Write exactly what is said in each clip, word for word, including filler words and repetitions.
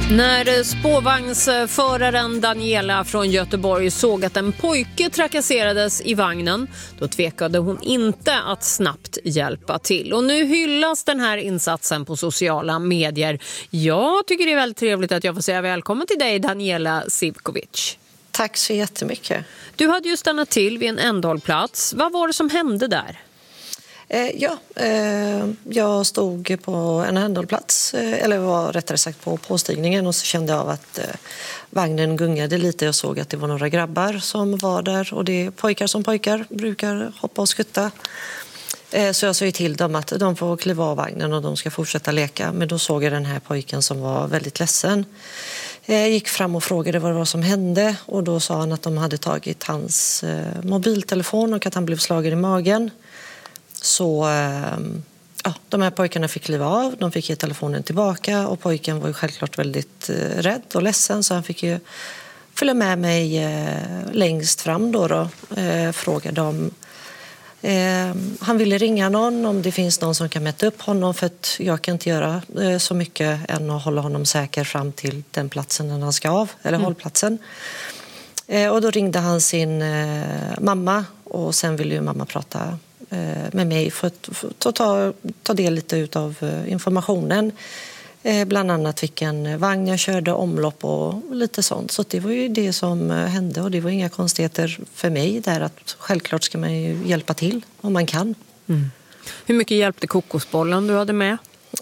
När spårvagnsföraren Daniela från Göteborg såg att en pojke trakasserades i vagnen, då tvekade hon inte att snabbt hjälpa till. Och nu hyllas den här insatsen på sociala medier. Jag tycker det är väldigt trevligt att jag får säga välkommen till dig, Daniela Sivkovic. Tack så jättemycket. Du hade ju stannat till vid en ändhållplats. Vad var det som hände där? Eh, ja, eh, jag stod på en ändhållplats, eh, eller var rättare sagt på påstigningen, och så kände jag av att eh, vagnen gungade lite. Jag såg att det var några grabbar som var där, och det är pojkar som pojkar brukar hoppa och skutta. Eh, så jag sa till dem att de får kliva av vagnen och de ska fortsätta leka. Men då såg jag den här pojken som var väldigt ledsen. Jag gick fram och frågade vad det var som hände, och då sa han att de hade tagit hans eh, mobiltelefon och att han blev slagen i magen. Så ja, de här pojkarna fick kliva av, de fick ge telefonen tillbaka, och pojken var ju självklart väldigt rädd och ledsen, så han fick ju följa med mig längst fram då, då eh, fråga dem. Eh, han ville ringa någon om det finns någon som kan mäta upp honom, för att jag kan inte göra eh, så mycket än att hålla honom säker fram till den platsen när han ska av, eller mm. hållplatsen. Eh, och då ringde han sin eh, mamma, och sen ville ju mamma prata med mig för att ta, ta, ta del lite av informationen. Bland annat vilken vagn jag körde, omlopp och lite sånt. Så det var ju det som hände, och det var inga konstigheter för mig där, att självklart ska man ju hjälpa till om man kan. Mm. Hur mycket hjälpte kokosbollen du hade med?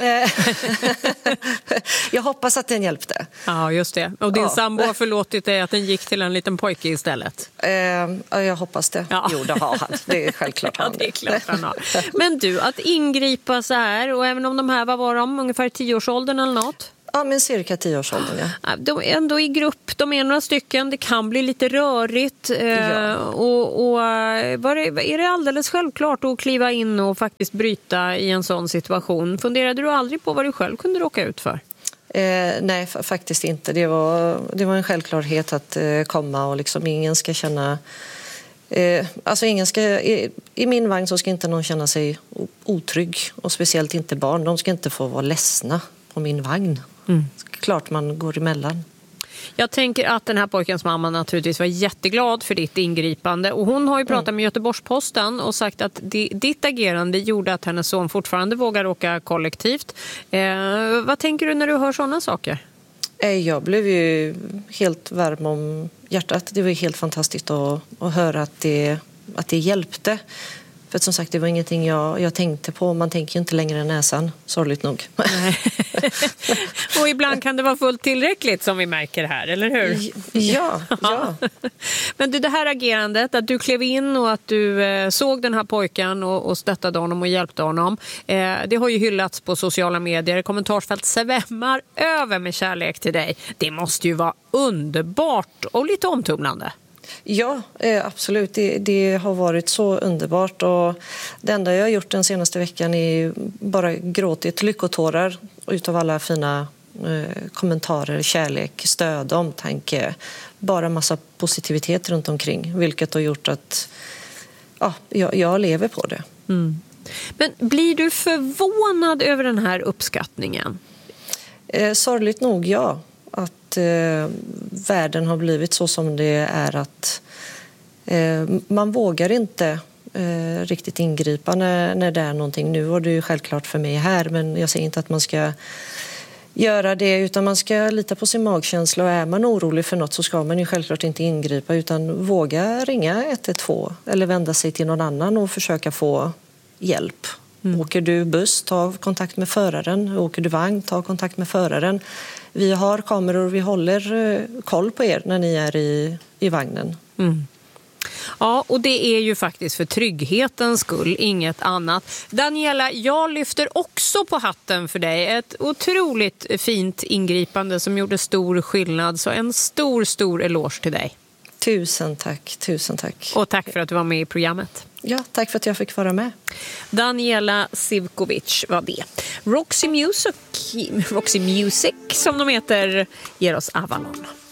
Jag hoppas att den hjälpte. Ja, just det. Och din ja. sambo har förlåtit dig att den gick till en liten pojke istället? Eh, jag hoppas det. Ja. Jo, det har han. Det är självklart han. Ja, det är klart han har. Men du, att ingripa så här, och även om de här, vad var de? Ungefär tioårsåldern eller något? Ja, men cirka tioårsåldern, ja. De är ändå i grupp, de är några stycken, det kan bli lite rörigt. Ja. Och, och var det, är det alldeles självklart att kliva in och faktiskt bryta i en sån situation? Funderade du aldrig på vad du själv kunde råka ut för? Eh, nej, f- faktiskt inte. Det var, det var en självklarhet att eh, komma, och liksom ingen ska känna... Eh, alltså ingen ska, i, I min vagn så ska inte någon känna sig otrygg, och speciellt inte barn. De ska inte få vara ledsna på min vagn. Mm. Klart man går emellan. Jag tänker att den här pojkens mamma naturligtvis var jätteglad för ditt ingripande, och hon har ju pratat mm. med Göteborgs-Posten och sagt att di- ditt agerande gjorde att hennes son fortfarande vågar åka kollektivt. Eh, vad tänker du när du hör sådana saker? Eh, jag blev ju helt varm om hjärtat. Det var helt fantastiskt att, att höra att det, att det hjälpte. För att som sagt, det var ingenting jag, jag tänkte på. Man tänker ju inte längre än näsan, sorgligt nog. Nej. Och ibland kan det vara fullt tillräckligt, som vi märker här, eller hur? Ja, ja. Men du, det här agerandet, att du klev in och att du eh, såg den här pojken och, och stöttade honom och hjälpte honom, eh, det har ju hyllats på sociala medier. Kommentarsfält svämmar över med kärlek till dig. Det måste ju vara underbart och lite omtumlande. Ja, absolut. Det, det har varit så underbart, och det enda jag har gjort den senaste veckan är bara gråtit lyckotårar utav alla fina eh, kommentarer, kärlek, stöd, omtanke. Bara massa positivitet runt omkring, vilket har gjort att ja, jag, jag lever på det. Mm. Men blir du förvånad över den här uppskattningen? Eh, sorgligt nog, ja. Att eh, världen har blivit så som det är, att eh, man vågar inte eh, riktigt ingripa när, när det är någonting. Nu var det ju självklart för mig här, men jag säger inte att man ska göra det, utan man ska lita på sin magkänsla, och är man orolig för något så ska man ju självklart inte ingripa, utan våga ringa ett ett två eller vända sig till någon annan och försöka få hjälp. Mm. Åker du buss, ta kontakt med föraren. Åker du vagn, ta kontakt med föraren. Vi har kameror, vi håller koll på er när ni är i, i vagnen. Mm. Ja, och det är ju faktiskt för trygghetens skull, inget annat. Daniela, jag lyfter också på hatten för dig. Ett otroligt fint ingripande som gjorde stor skillnad. Så en stor, stor eloge till dig. Tusen tack, tusen tack. Och tack för att du var med i programmet. Ja, tack för att jag fick vara med. Daniela Sivkovic var det. Roxy Music, Roxy Music som de heter, ger oss Avalon.